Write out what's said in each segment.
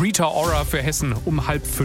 Rita Ora für Hessen um 4:30.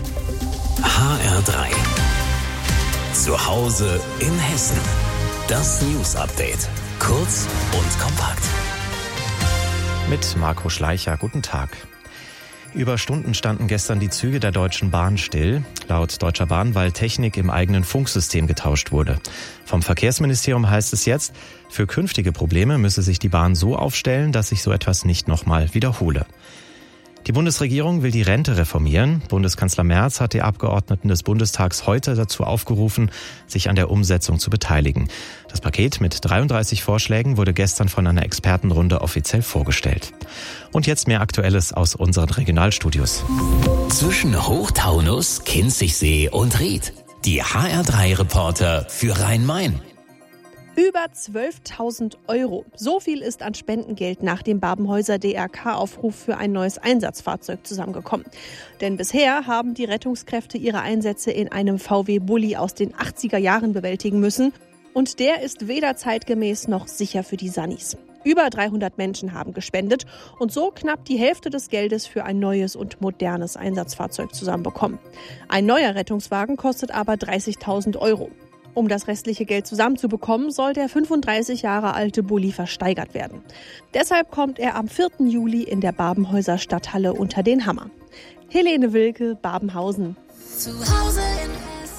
HR3. Zu Hause in Hessen. Das News Update. Kurz und kompakt. Mit Marco Schleicher. Guten Tag. Über Stunden standen gestern die Züge der Deutschen Bahn still. Laut Deutscher Bahn, weil Technik im eigenen Funksystem getauscht wurde. Vom Verkehrsministerium heißt es jetzt, für künftige Probleme müsse sich die Bahn so aufstellen, dass sich so etwas nicht nochmal wiederhole. Die Bundesregierung will die Rente reformieren. Bundeskanzler Merz hat die Abgeordneten des Bundestags heute dazu aufgerufen, sich an der Umsetzung zu beteiligen. Das Paket mit 33 Vorschlägen wurde gestern von einer Expertenrunde offiziell vorgestellt. Und jetzt mehr Aktuelles aus unseren Regionalstudios. Zwischen Hochtaunus, Kinzigsee und Ried. Die HR3-Reporter für Rhein-Main. Über 12.000 €. So viel ist an Spendengeld nach dem Babenhäuser DRK-Aufruf für ein neues Einsatzfahrzeug zusammengekommen. Denn bisher haben die Rettungskräfte ihre Einsätze in einem VW-Bulli aus den 80er Jahren bewältigen müssen. Und der ist weder zeitgemäß noch sicher für die Sannis. Über 300 Menschen haben gespendet und so knapp die Hälfte des Geldes für ein neues und modernes Einsatzfahrzeug zusammenbekommen. Ein neuer Rettungswagen kostet aber 30.000 €. Um das restliche Geld zusammenzubekommen, soll der 35 Jahre alte Bulli versteigert werden. Deshalb kommt er am 4. Juli in der Babenhäuser Stadthalle unter den Hammer. Helene Wilke, Babenhausen. Zu Hause in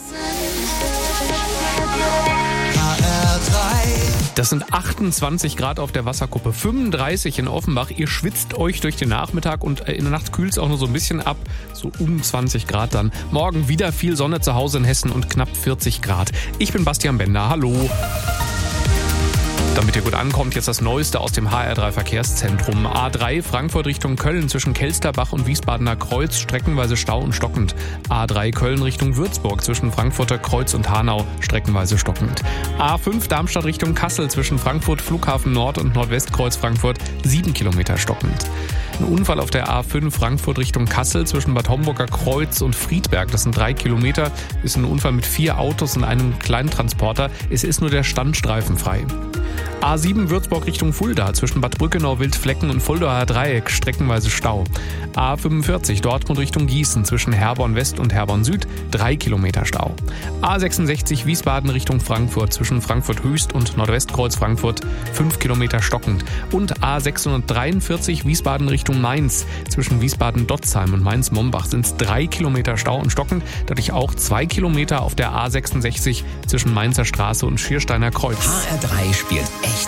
Das sind 28 Grad auf der Wasserkuppe, 35 in Offenbach. Ihr schwitzt euch durch den Nachmittag und in der Nacht kühlt es auch nur so ein bisschen ab. So um 20 Grad dann. Morgen wieder viel Sonne zu Hause in Hessen und knapp 40 Grad. Ich bin Bastian Bender. Hallo. Damit ihr gut ankommt, jetzt das Neueste aus dem HR3 Verkehrszentrum. A3 Frankfurt Richtung Köln zwischen Kelsterbach und Wiesbadener Kreuz, streckenweise Stau und stockend. A3 Köln Richtung Würzburg zwischen Frankfurter Kreuz und Hanau, streckenweise stockend. A5 Darmstadt Richtung Kassel zwischen Frankfurt Flughafen Nord und Nordwestkreuz Frankfurt 7 Kilometer stockend. Ein Unfall auf der A5 Frankfurt Richtung Kassel zwischen Bad Homburger Kreuz und Friedberg. Das sind 3 Kilometer. Ist ein Unfall mit 4 Autos und einem Kleintransporter. Es ist nur der Standstreifen frei. A7 Würzburg Richtung Fulda zwischen Bad Brückenau, Wildflecken und Fuldaer Dreieck, streckenweise Stau. A45 Dortmund Richtung Gießen zwischen Herborn West und Herborn Süd, 3 Kilometer Stau. A66 Wiesbaden Richtung Frankfurt zwischen Frankfurt Höchst und Nordwestkreuz Frankfurt, 5 Kilometer stockend. Und A643 Wiesbaden Richtung Mainz zwischen Wiesbaden-Dotzheim und Mainz-Mombach sind es 3 Kilometer Stau und stockend, dadurch auch 2 Kilometer auf der A66 zwischen Mainzer Straße und Schiersteiner Kreuz. HR3 spielt echt